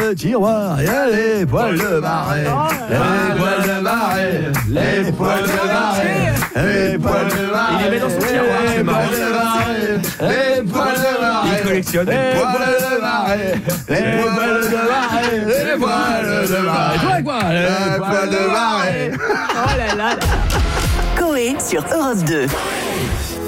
le tiroir, il y a les poils de marée. Les poils de marée, les poils de marée, les poils de marée. Il les met dans son tiroir, c'est marrant. Les poils de marée, il collectionne. les poils de marée, les poils de marée, les poils de marée. Toi quoi, les poils de marée. Oh là là. Coé sur Europe 2.